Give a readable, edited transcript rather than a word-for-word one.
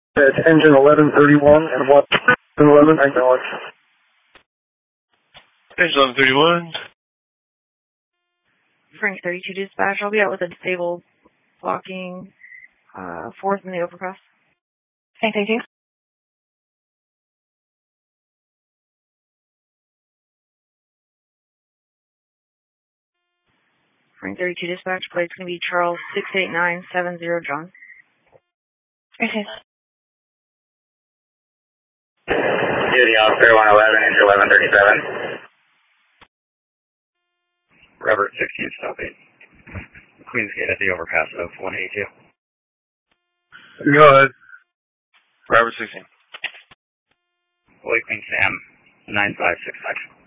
It's engine 1131 and what? 11, acknowledge. Engine 1131. Frank 32 dispatch, I'll be out with a disabled blocking 4th in the overpass. Frank 32. Frank 32 dispatch, plate's going to be Charles 68970 John. Okay. Duty officer 111, engine 1137. Robert 16 stopping. Queensgate at the overpass of 182. Go ahead. Robert 16. Boy Queen Sam 9565.